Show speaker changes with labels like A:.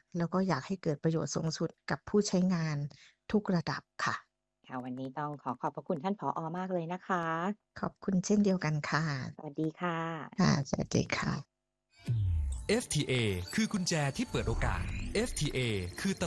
A: แล้วก็อยากให้เกิดประโยชน์สูงสุดกับผู้ใช้งานทุกระดับค่ะ
B: ค่ะวันนี้ต้องขอบพระคุณท่านผอมากเลยนะคะ
A: ขอบคุณเช่นเดียวกันค่ะ
B: สวัสดีค่ะ
A: ค่ะสวัสดีค่ะ
C: FTA คือกุญแจที่เปิดโอกาส FTA คือ